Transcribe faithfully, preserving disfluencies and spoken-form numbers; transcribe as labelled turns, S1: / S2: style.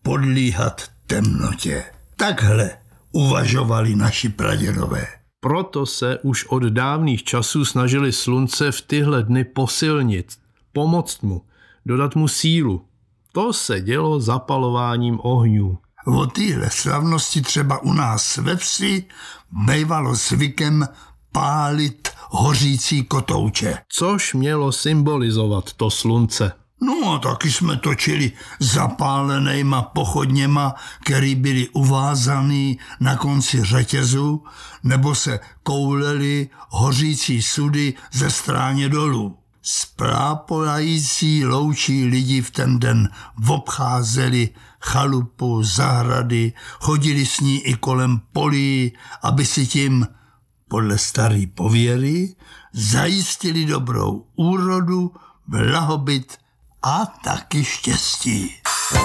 S1: podlíhat temnotě. Takhle uvažovali naši pradědové.
S2: Proto se už od dávných časů snažili slunce v tyhle dny posilnit, pomoct mu, dodat mu sílu. To se dělo zapalováním ohňů.
S1: O téhle slavnosti třeba u nás ve vsi bývalo zvykem pálit hořící kotouče.
S2: Což mělo symbolizovat to slunce.
S1: No a taky jsme točili zapálenejma pochodněma, který byli uvázaný na konci řetězu, nebo se kouleli hořící sudy ze stráně dolů. Splápolající loučí lidi v ten den obcházeli chalupu, zahrady, chodili s ní i kolem polí, aby si tím, podle starý pověry, zajistili dobrou úrodu, blahobyt a taky štěstí.